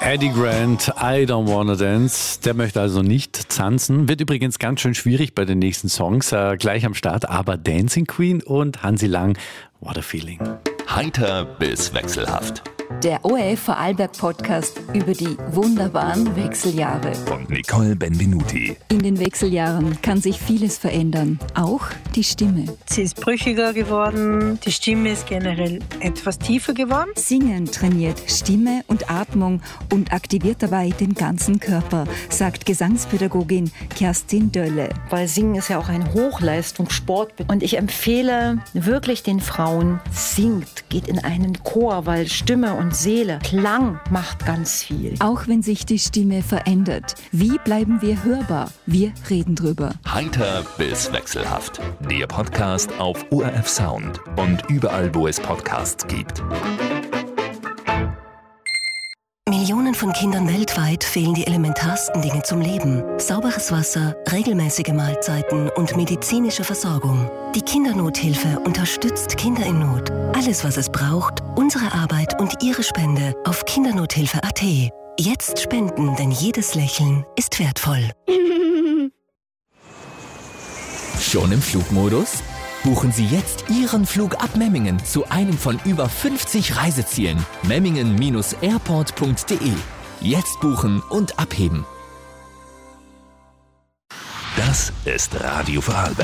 Eddie Grant, I Don't Wanna Dance. Der möchte also nicht tanzen. Wird übrigens ganz schön schwierig bei den nächsten Songs. Gleich am Start, aber Dancing Queen und Hansi Lang, What a Feeling. Heiter bis wechselhaft. Der ORF Vorarlberg Podcast über die wunderbaren Wechseljahre. Und Nicole Benvenuti. In den Wechseljahren kann sich vieles verändern, auch die Stimme. Sie ist brüchiger geworden, die Stimme ist generell etwas tiefer geworden. Singen trainiert Stimme und Atmung und aktiviert dabei den ganzen Körper, sagt Gesangspädagogin Kerstin Dölle. Weil Singen ist ja auch ein Hochleistungssport. Und ich empfehle wirklich den Frauen, singt, geht in einen Chor, weil Stimme und Seele, Klang macht ganz viel. Auch wenn sich die Stimme verändert, wie bleiben wir hörbar? Wir reden drüber. Heiter bis wechselhaft. Der Podcast auf ORF Sound und überall, wo es Podcasts gibt. Millionen von Kindern weltweit fehlen die elementarsten Dinge zum Leben. Sauberes Wasser, regelmäßige Mahlzeiten und medizinische Versorgung. Die Kindernothilfe unterstützt Kinder in Not. Alles, was es braucht, unsere Arbeit und Ihre Spende auf kindernothilfe.at. Jetzt spenden, denn jedes Lächeln ist wertvoll. Schon im Flugmodus? Buchen Sie jetzt Ihren Flug ab Memmingen zu einem von über 50 Reisezielen. memmingen-airport.de. Jetzt buchen und abheben. Das ist Radio Vorarlberg.